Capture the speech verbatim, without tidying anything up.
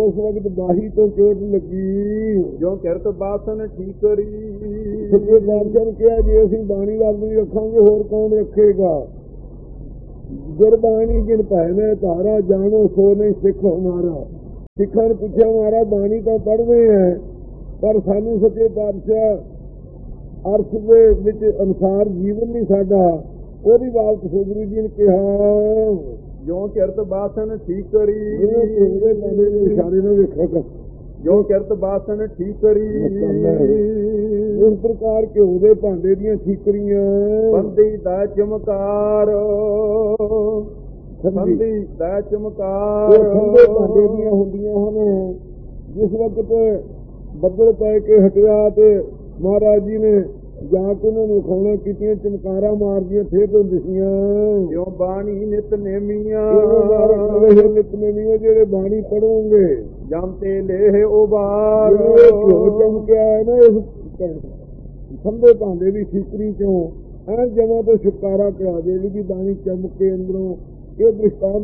ਉਸ ਵਕਤ ਬਾਹੀ ਤੋਂ ਚੋਟ ਲੱਗੀ। ਜੋ ਕਿਰਤ ਬਾਸਨ ਠੀਕ ਕਰੀ। ਸੱਚੇ ਪਾਤਸ਼ਾਹ ਨੇ ਕਿਹਾ ਜੇ ਅਸੀਂ ਬਾਣੀ ਰੱਬ ਨਹੀਂ ਰੱਖਾਂਗੇ ਹੋਰ ਕੌਣ ਰੱਖੇਗਾ। ਗੁਰਬਾਣੀ ਜਿਨ ਭੈਣੇ ਧਾਰਾ ਜਾਣੋ ਸੋ ਨਹੀਂ ਸਿੱਖ ਹਮਾਰਾ। ਸਿੱਖਾਂ ਨੇ ਪੁੱਛਿਆ ਮਹਾਰਾਜ ਬਾਣੀ ਤਾਂ ਪੜ੍ਹਦੇ ਹੈ ਪਰ ਸਾਨੂੰ ਸੱਚੇ ਪਾਤਸ਼ਾਹ ਅਰਥ ਦੇ ਵਿੱਚ ਅਨੁਸਾਰ ਜੀਵਨ ਨਹੀਂ ਸਾਡਾ। ਉਹਦੀ ਬਾਤ ਸਤਿਗੁਰੂ ਜੀ ਨੇ ਕਿਹਾ ਜੋ ਕਿਰਤ ਬਾਸਨ ਠੀਕ ਕਰੀ। ਇਸ਼ਾਰੇ ਨਾਲ ਵੇਖਿਆ ਕਰ। ਜੋ ਕਿਰਤ ਬਾਸਨ ਠੀਕ ਕਰੀ। ਇਸ ਪ੍ਰਕਾਰ ਘਿਓ ਦੇ ਭਾਂਡੇ ਦੀਆਂ ਠੀਕਰੀਆਂ ਬੰਦੀ ਦਾ ਚਮਕਾਰ। ਬੰਦੀ ਦਾ ਚਮਕਾਰ ਠੰਡੇ ਭਾਂਡੇ ਦੀਆਂ ਹੁੰਦੀਆਂ ਹਨ। ਜਿਸ ਵਕਤ ਬੱਦਲ ਪੈ ਕੇ ਹਟਿਆ ਤੇ ਮਹਾਰਾਜ ਜੀ ਨੇ ਜਾ ਕੇ ਉਹਨਾਂ ਨੂੰ ਖਾਣਾ ਕੀਤੀਆਂ ਚਮਕਾਰਾਂ ਮਾਰਦੀਆਂ ਫੇਰ ਤੋਂ ਦਿਸੀਆਂ। ਜੋ ਬਾਣੀ ਨਿਤ ਨੇਮੀਆਂ। ਨਿਤ ਨੇਮੀਆਂ ਜਿਹੜੇ ਬਾਣੀ ਪੜੋਗੇ ਜਮ ਤੇ ਲੇਹ ਉਬਾਰ। ਚਮਕਿਆ ਹੈ ਨਾ ਇਸ ਠੰਡੇ ਭਾਂਡੇ ਦੀ ਠੀਕਰੀ ਚੋਂ ਐ ਜਮਾਂ ਤੋਂ ਛੁਟਕਾਰਾ ਕਰਾ ਦੇ ਵੀ ਬਾਣੀ ਚਮਕੇ ਅੰਦਰੋਂ। ਇਹ ਦ੍ਰਿਸ਼ਟਾਂਤ